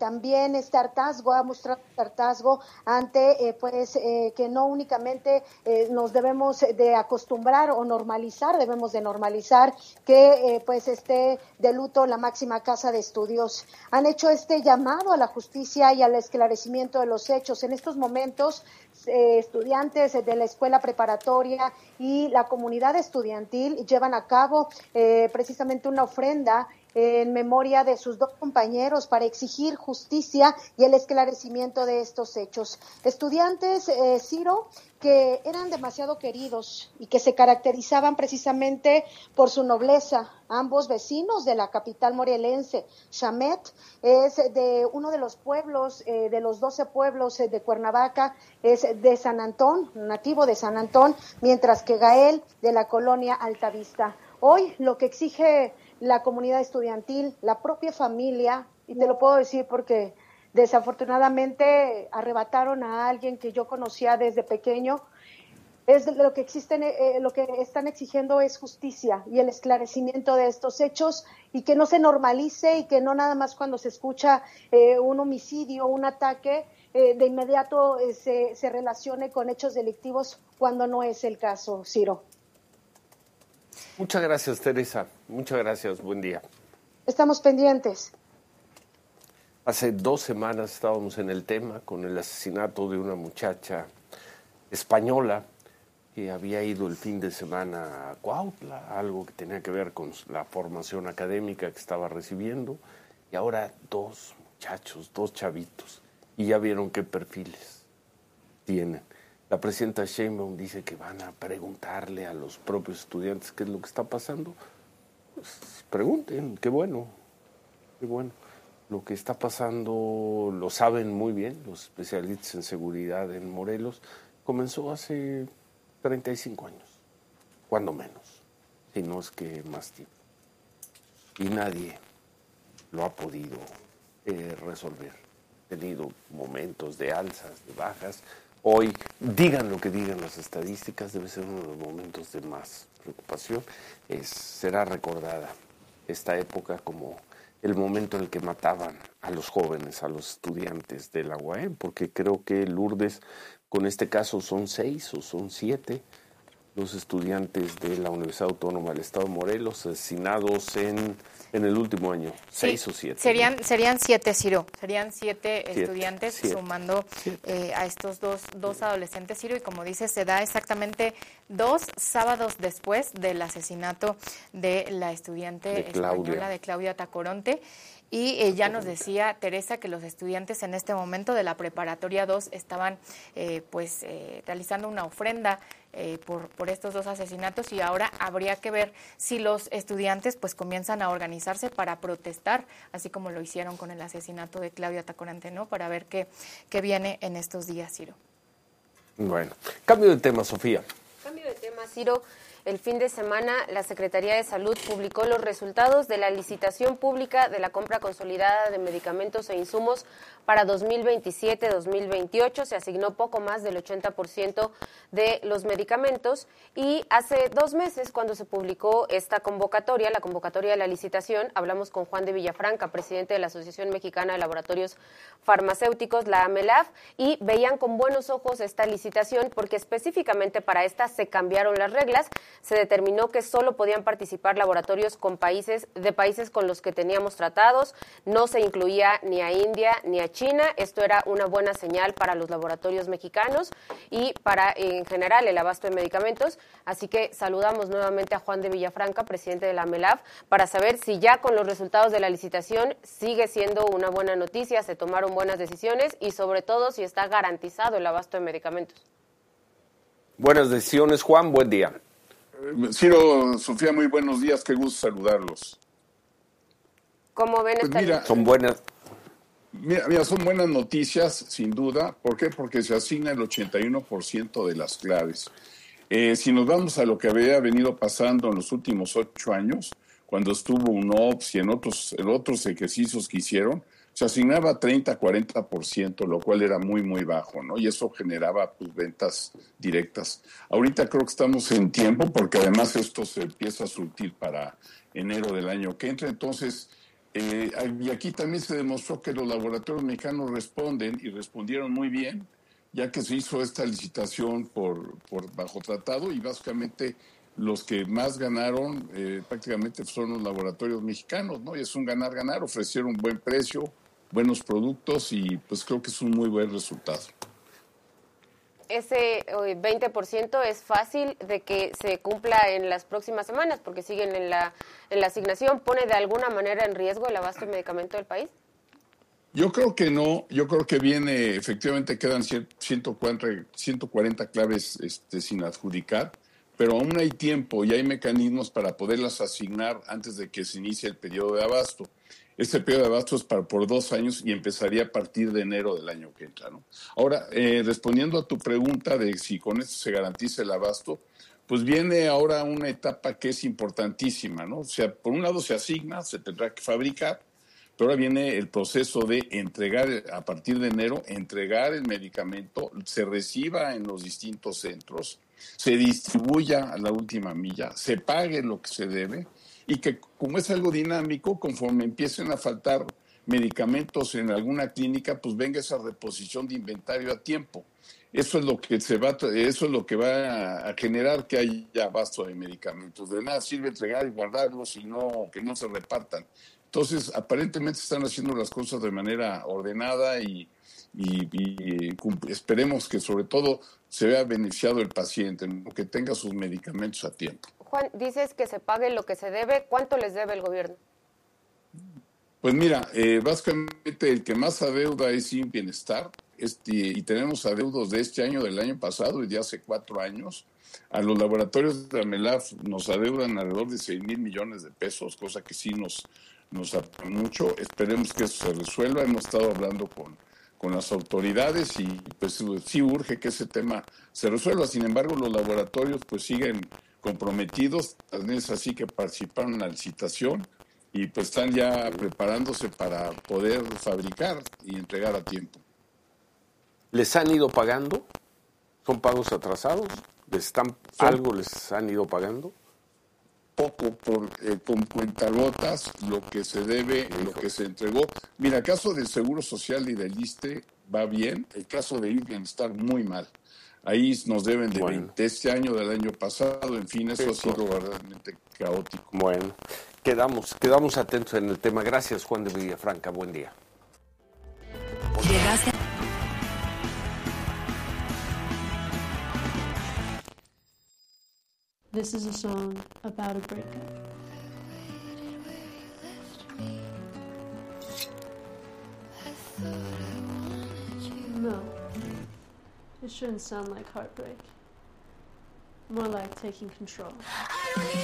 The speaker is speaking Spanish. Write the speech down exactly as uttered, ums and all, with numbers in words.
también este hartazgo, ha mostrado hartazgo ante eh, pues eh, que no únicamente eh, nos debemos de acostumbrar o normalizar, debemos de normalizar que eh, pues esté de luto la máxima casa de estudios. Han hecho este llamado a la justicia y al esclarecimiento de los hechos. En estos momentos, eh, estudiantes de la escuela preparatoria y la comunidad estudiantil llevan a cabo eh, precisamente una ofrenda en memoria de sus dos compañeros para exigir justicia y el esclarecimiento de estos hechos. Estudiantes, eh, Ciro, que eran demasiado queridos y que se caracterizaban precisamente por su nobleza. Ambos vecinos de la capital morelense. Shamet es de uno de los pueblos, eh, de los doce pueblos eh, de Cuernavaca, es de San Antón, nativo de San Antón, mientras que Gael de la colonia Altavista. Hoy lo que exige la comunidad estudiantil, la propia familia, y te lo puedo decir porque desafortunadamente arrebataron a alguien que yo conocía desde pequeño, es lo que existen, eh, lo que están exigiendo es justicia y el esclarecimiento de estos hechos y que no se normalice y que no nada más cuando se escucha eh, un homicidio, un ataque, eh, de inmediato eh, se, se relacione con hechos delictivos cuando no es el caso, Ciro. Muchas gracias, Teresa. Muchas gracias. Buen día. Estamos pendientes. Hace dos semanas estábamos en el tema con el asesinato de una muchacha española que había ido el fin de semana a Cuautla, algo que tenía que ver con la formación académica que estaba recibiendo, y ahora dos muchachos, dos chavitos, y ya vieron qué perfiles tienen. La presidenta Sheinbaum dice que van a preguntarle a los propios estudiantes qué es lo que está pasando. Pues pregunten, qué bueno, qué bueno. Lo que está pasando lo saben muy bien los especialistas en seguridad en Morelos. Comenzó hace treinta y cinco años, cuando menos, si no es que más tiempo. Y nadie lo ha podido eh, resolver. Ha tenido momentos de alzas, de bajas. Hoy, digan lo que digan las estadísticas, debe ser uno de los momentos de más preocupación. Es, será recordada esta época como el momento en el que mataban a los jóvenes, a los estudiantes de la U A M, porque creo que Lourdes, con este caso son seis o son siete los estudiantes de la Universidad Autónoma del Estado de Morelos asesinados en, en el último año, seis sí, o siete. Serían, ¿no? serían siete, Ciro, serían siete, siete estudiantes siete, sumando siete. Eh, a estos dos, dos adolescentes, Ciro, y como dices, se da exactamente dos sábados después del asesinato de la estudiante de española de Claudia Tacoronte. Y eh, ya nos decía Teresa que los estudiantes en este momento de la preparatoria dos estaban eh, pues eh, realizando una ofrenda eh, por, por estos dos asesinatos, y ahora habría que ver si los estudiantes pues comienzan a organizarse para protestar, así como lo hicieron con el asesinato de Claudia Tacoronte, ¿no? Para ver qué, qué viene en estos días, Ciro. Bueno, cambio de tema, Sofía. Cambio de tema, Ciro. El fin de semana, la Secretaría de Salud publicó los resultados de la licitación pública de la compra consolidada de medicamentos e insumos para dos mil veintisiete dos mil veintiocho. Se asignó poco más del ochenta por ciento de los medicamentos, y hace dos meses, cuando se publicó esta convocatoria, la convocatoria de la licitación, hablamos con Juan de Villafranca, presidente de la Asociación Mexicana de Laboratorios Farmacéuticos, la AMELAF, y veían con buenos ojos esta licitación porque específicamente para esta se cambiaron las reglas. Se determinó que solo podían participar laboratorios con países de países con los que teníamos tratados, no se incluía ni a India ni a China. Esto era una buena señal para los laboratorios mexicanos y para, en general, el abasto de medicamentos. Así que saludamos nuevamente a Juan de Villafranca, presidente de la AMELAF, para saber si ya con los resultados de la licitación sigue siendo una buena noticia, se tomaron buenas decisiones y, sobre todo, si está garantizado el abasto de medicamentos. Buenas decisiones, Juan, buen día. Ciro, Sofía, muy buenos días, qué gusto saludarlos. ¿Cómo ven pues esta mira, Son buenas. Mira, mira, son buenas noticias, sin duda. ¿Por qué? Porque se asigna el ochenta y uno por ciento de las claves. Eh, si nos vamos a lo que había venido pasando en los últimos ocho años, cuando estuvo U N O P S y en otros, en otros ejercicios que hicieron, se asignaba treinta a cuarenta por ciento, lo cual era muy, muy bajo, ¿no? Y eso generaba pues, ventas directas. Ahorita creo que estamos en tiempo, porque además esto se empieza a surtir para enero del año que entra. Entonces, Eh, y aquí también se demostró que los laboratorios mexicanos responden y respondieron muy bien, ya que se hizo esta licitación por, por bajo tratado y básicamente los que más ganaron eh, prácticamente son los laboratorios mexicanos, ¿no? Y es un ganar-ganar, ofrecieron un buen precio, buenos productos y pues creo que es un muy buen resultado. Ese veinte por ciento es fácil de que se cumpla en las próximas semanas porque siguen en la, en la asignación. ¿Pone de alguna manera en riesgo el abasto de medicamento del país? Yo creo que no, yo creo que viene, efectivamente quedan ciento cuarenta claves este, sin adjudicar, pero aún hay tiempo y hay mecanismos para poderlas asignar antes de que se inicie el periodo de abasto. Este periodo de abasto es para, por dos años y empezaría a partir de enero del año que entra, ¿no? Ahora, eh, respondiendo a tu pregunta de si con esto se garantiza el abasto, pues viene ahora una etapa que es importantísima, ¿no? O sea, por un lado se asigna, se tendrá que fabricar, pero ahora viene el proceso de entregar, a partir de enero, entregar el medicamento, se reciba en los distintos centros, se distribuya a la última milla, se pague lo que se debe, y que como es algo dinámico, conforme empiecen a faltar medicamentos en alguna clínica, pues venga esa reposición de inventario a tiempo. Eso es lo que se va, eso es lo que va a generar que haya abasto de medicamentos. De nada sirve entregar y guardarlos y no que no se repartan. Entonces, aparentemente están haciendo las cosas de manera ordenada y, y, y esperemos que sobre todo se vea beneficiado el paciente, ¿no? Que tenga sus medicamentos a tiempo. Juan, dices que se pague lo que se debe. ¿Cuánto les debe el gobierno? Pues mira, eh, básicamente el que más adeuda es I M S S Bienestar, este, y tenemos adeudos de este año, del año pasado y de hace cuatro años. A los laboratorios de Amelaf nos adeudan alrededor de seis mil millones de pesos, cosa que sí nos, nos apura mucho. Esperemos que eso se resuelva. Hemos estado hablando con, con las autoridades y pues sí urge que ese tema se resuelva. Sin embargo, los laboratorios pues siguen comprometidos, también es así que participaron en la licitación y pues están ya preparándose para poder fabricar y entregar a tiempo. ¿Les han ido pagando? ¿Son pagos atrasados? ¿Les están, Son, ¿Algo les han ido pagando? Poco, por eh, con cuentagotas, lo que se debe, lo que se entregó. Mira, el caso del Seguro Social y del ISSSTE va bien, el caso de I M S S Bienestar muy mal. Ahí nos deben de bueno. veinte este año, del año pasado, en fin, eso sí, ha sido verdaderamente caótico. Bueno, quedamos, quedamos atentos en el tema. Gracias, Juan de Villafranca. Buen día. Llegaste. This is a song about a breakup. No, it shouldn't sound like heartbreak. More like taking control.